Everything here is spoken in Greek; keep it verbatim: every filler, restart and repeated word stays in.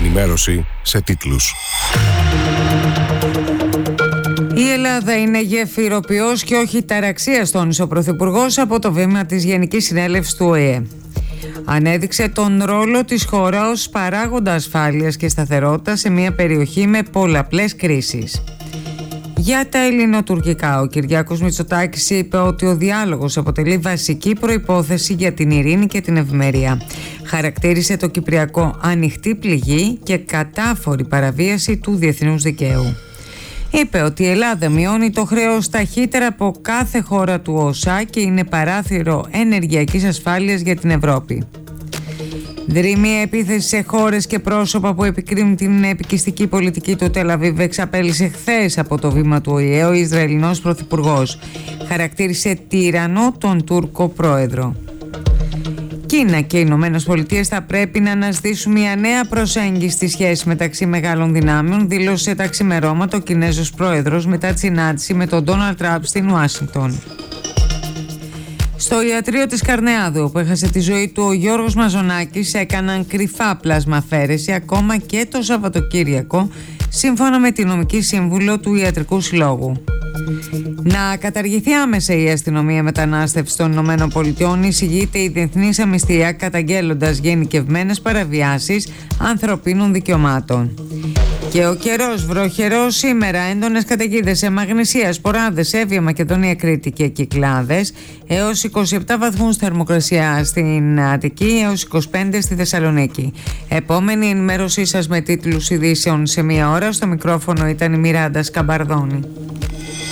ενημέρωση σε τίτλους. Η Ελλάδα είναι γεφυροποιός και όχι ταραξίας, τόνισε ο Πρωθυπουργός από το βήμα της Γενικής Συνέλευσης του Ο Ε Ε. Ανέδειξε τον ρόλο της χώρας ως παράγοντα ασφάλειας και σταθερότητας σε μια περιοχή με πολλαπλές κρίσεις. Για τα ελληνοτουρκικά, ο Κυριάκος Μητσοτάκης είπε ότι ο διάλογος αποτελεί βασική προϋπόθεση για την ειρήνη και την ευημερία. Χαρακτήρισε το Κυπριακό ανοιχτή πληγή και κατάφορη παραβίαση του διεθνούς δικαίου. Είπε ότι η Ελλάδα μειώνει το χρέος ταχύτερα από κάθε χώρα του Ο Σ Α και είναι παράθυρο ενεργειακής ασφάλειας για την Ευρώπη. Δρεί μια επίθεση σε χώρες και πρόσωπα που επικρίνουν την επικιστική πολιτική του Τελ Αβίβ. Εξαπέλυσε χθες από το βήμα του Ο Ε Ε ο Ισραηλινός Πρωθυπουργός. Χαρακτήρισε τύραννο τον Τούρκο πρόεδρο. Κίνα και οι Ηνωμένες Πολιτείες θα πρέπει να αναζητήσουν μια νέα προσέγγιση στη σχέση μεταξύ μεγάλων δυνάμεων, δήλωσε τα ξημερώματα ο Κινέζος πρόεδρος μετά τη συνάντηση με τον Ντόναλντ Τραμπ στην Ουάσιγκτον. Στο ιατρείο της Καρνεάδου, όπου έχασε τη ζωή του ο Γιώργος Μαζονάκης, έκαναν κρυφά πλασμαφαίρεση ακόμα και το Σαββατοκύριακο, σύμφωνα με τη νομική σύμβουλο του Ιατρικού Συλλόγου. Να καταργηθεί άμεσα η αστυνομία μετανάστευσης των Ηνωμένων Πολιτειών, εισηγείται η Διεθνής Αμνηστία, καταγγέλλοντας γενικευμένες παραβιάσεις ανθρωπίνων δικαιωμάτων. Και ο καιρός βροχερός σήμερα, έντονες καταιγίδες σε Μαγνησία, Σποράδες, Εύβοια, Μακεδονία, Κρήτη και Κυκλάδες, έως είκοσι επτά βαθμούς θερμοκρασία στην Αττική, έως είκοσι πέντε στη Θεσσαλονίκη. Επόμενη ενημέρωσή σας με τίτλους ειδήσεων σε μία ώρα. Στο μικρόφωνο ήταν η Μιράντα Σκαμπαρδόνη.